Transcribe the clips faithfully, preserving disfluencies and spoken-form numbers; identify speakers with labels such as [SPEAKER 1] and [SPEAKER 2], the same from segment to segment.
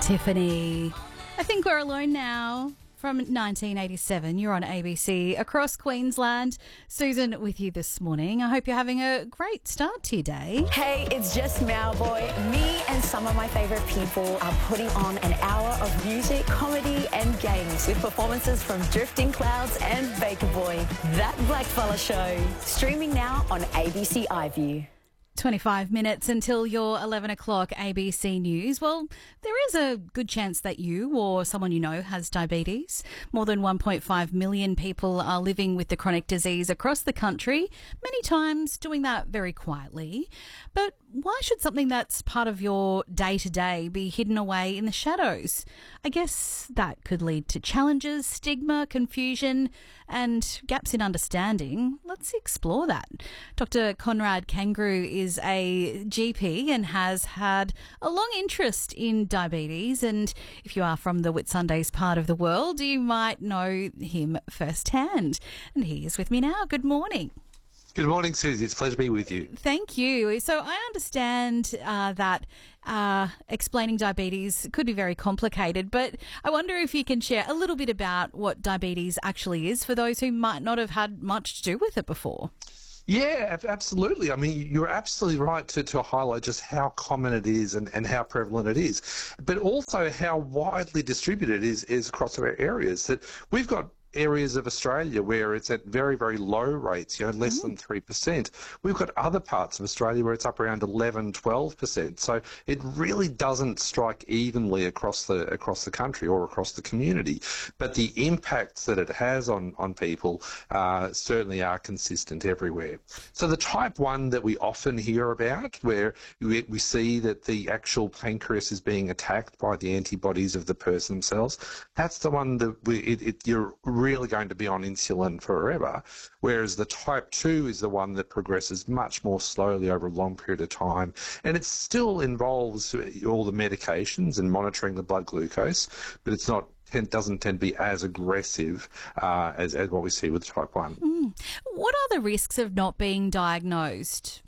[SPEAKER 1] Tiffany. I think we're alone now. From nineteen eighty-seven, you're on A B C across Queensland. Susan with you this morning. I hope you're having a great start to your day.
[SPEAKER 2] Hey, it's just Malboy. Me and some of my favourite people are putting on an hour of music, comedy and games with performances from Drifting Clouds and Baker Boy. That Blackfella Show. Streaming now on A B C iView.
[SPEAKER 1] twenty-five minutes until your eleven o'clock A B C News. Well, there is a good chance that you or someone you know has diabetes. More than one point five million people are living with the chronic disease across the country, many times doing that very quietly. But why should something that's part of your day-to-day be hidden away in the shadows? I guess that could lead to challenges, stigma, confusion, and gaps in understanding. Let's explore that. Doctor Conrad Kangaroo is a G P and has had a long interest in diabetes. And if you are from the Whitsundays part of the world, you might know him firsthand. And he is with me now. Good morning.
[SPEAKER 3] Good morning, Susie. It's a pleasure to be with you.
[SPEAKER 1] Thank you. So I understand uh, that uh, explaining diabetes could be very complicated, but I wonder if you can share a little bit about what diabetes actually is for those who might not have had much to do with it before.
[SPEAKER 3] Yeah, absolutely. I mean, you're absolutely right to, to highlight just how common it is and, and how prevalent it is, but also how widely distributed it is, is across our areas. That we've got areas of Australia where it's at very, very low rates, you know, less than three percent. We've got other parts of Australia where it's up around eleven, twelve percent. So it really doesn't strike evenly across the across the country or across the community. But the impacts that it has on, on people uh, certainly are consistent everywhere. So the type one that we often hear about, where we, we see that the actual pancreas is being attacked by the antibodies of the person themselves, that's the one that we, it, it, you're really going to be on insulin forever, whereas the type two is the one that progresses much more slowly over a long period of time, and it still involves all the medications and monitoring the blood glucose, but it's not it doesn't tend to be as aggressive uh, as, as what we see with type one.
[SPEAKER 1] Mm. What are the risks of not being diagnosed?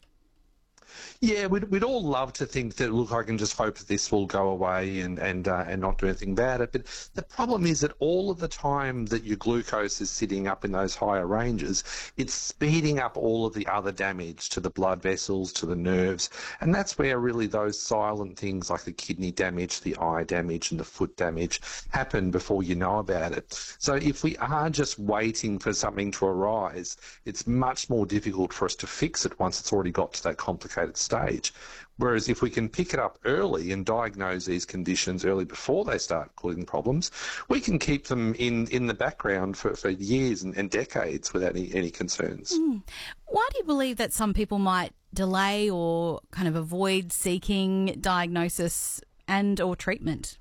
[SPEAKER 3] Yeah, we'd, we'd all love to think that, look, I can just hope that this will go away and and uh, and not do anything about it. But the problem is that all of the time that your glucose is sitting up in those higher ranges, it's speeding up all of the other damage to the blood vessels, to the nerves. And that's where really those silent things like the kidney damage, the eye damage and the foot damage happen before you know about it. So if we are just waiting for something to arise, it's much more difficult for us to fix it once it's already got to that complicated stage. Whereas if we can pick it up early and diagnose these conditions early before they start causing problems, we can keep them in, in the background for, for years and, and decades without any, any concerns.
[SPEAKER 1] Mm. Why do you believe that some people might delay or kind of avoid seeking diagnosis and or treatment?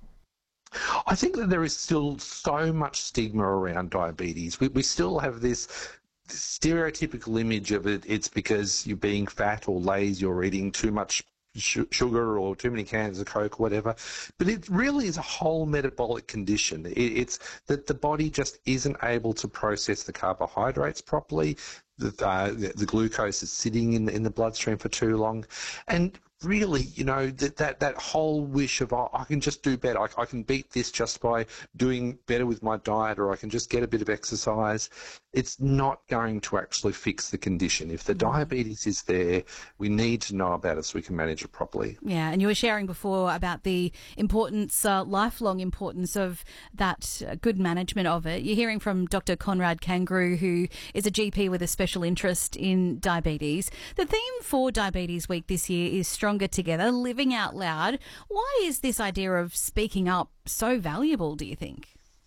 [SPEAKER 3] I think that there is still so much stigma around diabetes. We, we still have this stereotypical image of it. It's because you're being fat or lazy or eating too much sh- sugar or too many cans of Coke or whatever. But it really is a whole metabolic condition. It, it's that the body just isn't able to process the carbohydrates properly. The, uh, the, the glucose is sitting in the, in the bloodstream for too long. And really, you know, that that, that whole wish of, oh, I can just do better. I, I can beat this just by doing better with my diet, or I can just get a bit of exercise. It's not going to actually fix the condition. If the diabetes is there, we need to know about it so we can manage it properly.
[SPEAKER 1] Yeah, and you were sharing before about the importance, uh, lifelong importance of that uh, good management of it. You're hearing from Doctor Conrad Kangaroo, who is a G P with a special interest in diabetes. The theme for Diabetes Week this year is Stronger Together, Living Out Loud. Why is this idea of speaking up so valuable, do you think?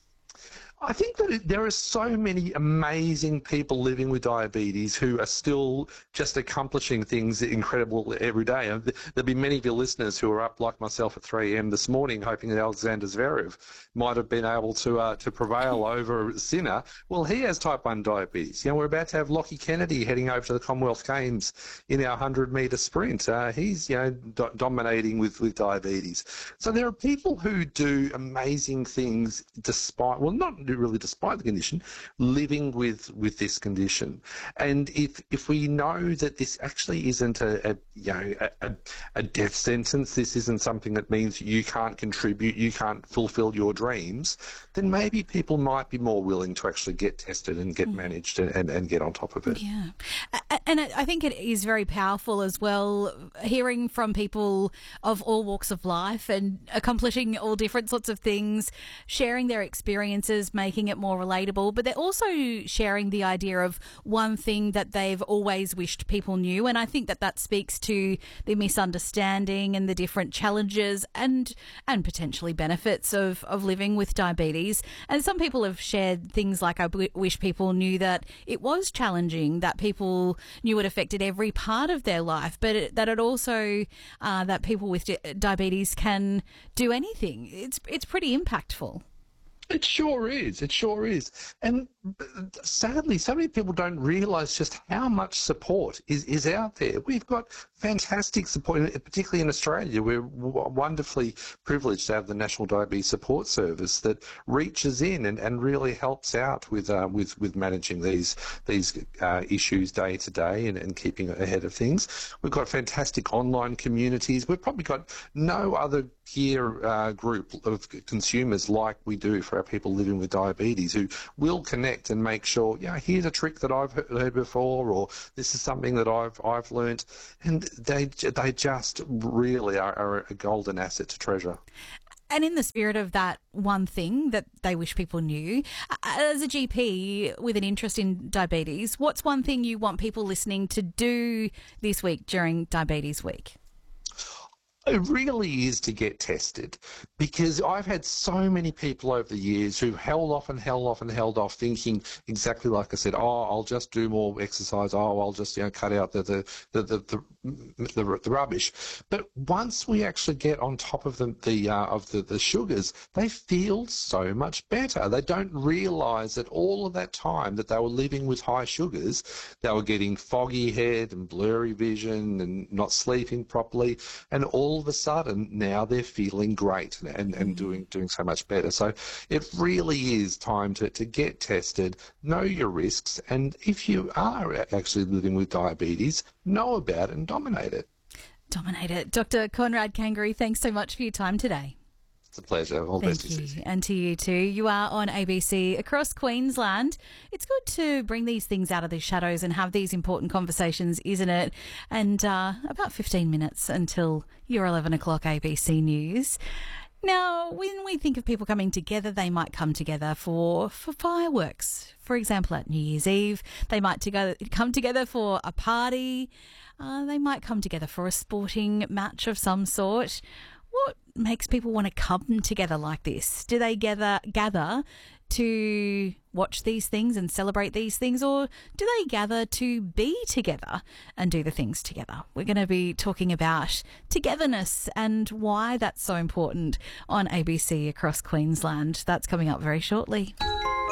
[SPEAKER 3] I think that it, there are so many amazing people living with diabetes who are still just accomplishing things incredible every day. And there'll be many of your listeners who are up like myself at three a.m. this morning hoping that Alexander Zverev might have been able to uh, to prevail over Sinner. Well, he has type one diabetes. You know, we're about to have Lockie Kennedy heading over to the Commonwealth Games in our one hundred metre sprint. Uh, he's, you know, do- dominating with, with diabetes. So there are people who do amazing things despite, well, not really despite the condition, living with with this condition. And if if we know that this actually isn't a, a you know a, a death sentence, this isn't something that means you can't contribute, you can't fulfil your dreams, then maybe people might be more willing to actually get tested and get managed and, and, and get on top of it.
[SPEAKER 1] Yeah. And I think it is very powerful as well, hearing from people of all walks of life and accomplishing all different sorts of things, sharing their experiences, making it more relatable, but they're also sharing the idea of one thing that they've always wished people knew. And I think that that speaks to the misunderstanding and the different challenges and and potentially benefits of, of living with diabetes. And some people have shared things like, I w- wish people knew that it was challenging, that people knew it affected every part of their life, but it, that it also, uh, that people with di- diabetes can do anything. It's, it's pretty impactful.
[SPEAKER 3] It sure is. It sure is. And sadly, so many people don't realise just how much support is, is out there. We've got fantastic support, particularly in Australia. We're wonderfully privileged to have the National Diabetes Support Service that reaches in and, and really helps out with uh, with with managing these these uh, issues day to day and, and keeping ahead of things. We've got fantastic online communities. We've probably got no other peer uh, group of consumers like we do for our people living with diabetes, who will connect and make sure, yeah, here's a trick that I've heard before, or this is something that I've I've learned, and they they just really are, are a golden asset to treasure.
[SPEAKER 1] And in the spirit of that one thing that they wish people knew, as a G P with an interest in diabetes, what's one thing you want people listening to do this week during Diabetes Week?
[SPEAKER 3] It really is to get tested, because I've had so many people over the years who held off and held off and held off, thinking exactly like I said, oh, I'll just do more exercise, oh, I'll just, you know, cut out the the the the, the, the, the rubbish. But once we actually get on top of the, the uh, of the, the sugars, they feel so much better. They don't realise that all of that time that they were living with high sugars, they were getting foggy head and blurry vision and not sleeping properly, and all all of a sudden now they're feeling great and, and doing doing so much better. So it really is time to, to get tested, know your risks, and if you are actually living with diabetes, know about it and dominate it.
[SPEAKER 1] Dominate it. Doctor Conrad Kangaroo, thanks so much for your time today.
[SPEAKER 3] It's a pleasure. All the
[SPEAKER 1] Thank
[SPEAKER 3] best.
[SPEAKER 1] you. And to you too. You are on A B C across Queensland. It's good to bring these things out of the shadows and have these important conversations, isn't it? And uh, about fifteen minutes until your eleven o'clock A B C News. Now, when we think of people coming together, they might come together for, for fireworks. For example, at New Year's Eve, they might together, come together for a party. Uh, they might come together for a sporting match of some sort. What makes people want to come together like this? Do they gather gather to watch these things and celebrate these things, or do they gather to be together and do the things together? We're going to be talking about togetherness and why that's so important on A B C across Queensland. That's coming up very shortly.